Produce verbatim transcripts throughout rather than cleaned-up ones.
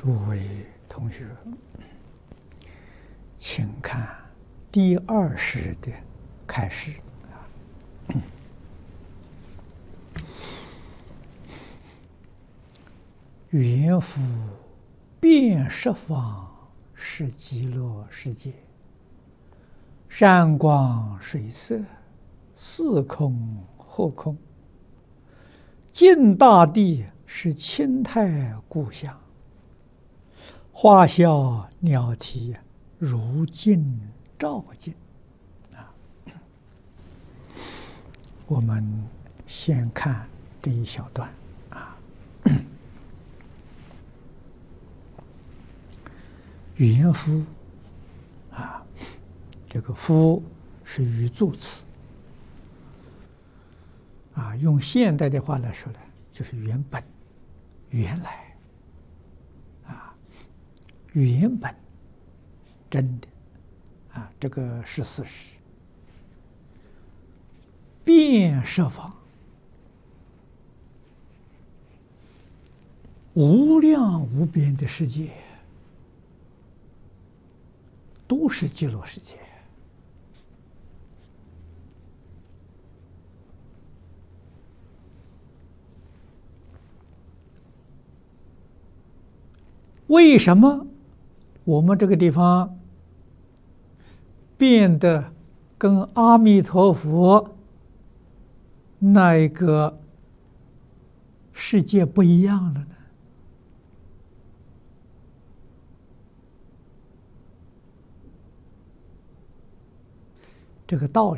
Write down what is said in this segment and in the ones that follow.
诸位同学，请看第二式的开始。缘复遍十方是极乐世界，山光水色，四空后空，尽大地是清泰故乡，花笑鸟啼，如镜照镜。啊，我们先看这一小段啊。缘复啊，这个复是语助词啊，用现代的话来说呢，就是原本、原来啊，原本真的啊，这个是事实。遍十方无量无边的世界，都是极乐世界。为什么我们这个地方变得跟阿弥陀佛那一个世界不一样了呢？这个道理，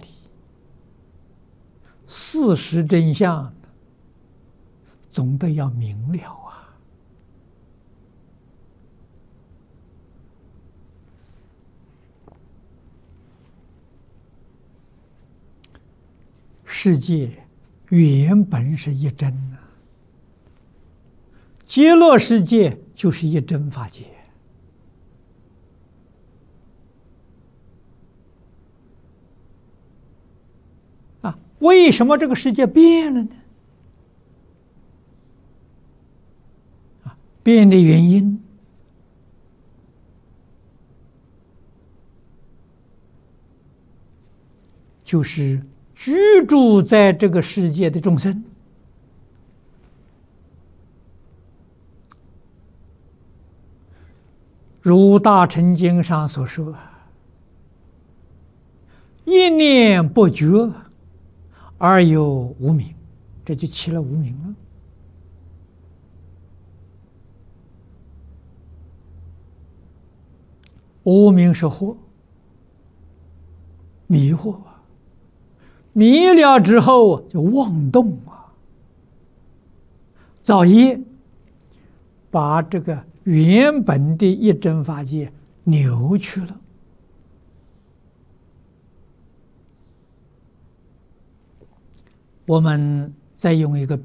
事实真相，总得要明了啊！世界原本是一真啊，极乐世界就是一真法界。为什么这个世界变了呢？啊，变的原因就是居住在这个世界的众生，如大乘经上所说，一念不觉而有无明，这就起了无明了。无明是惑，迷惑啊，迷了之后就妄动啊，造业，把这个原本的一真法界扭曲了。我们再用一个比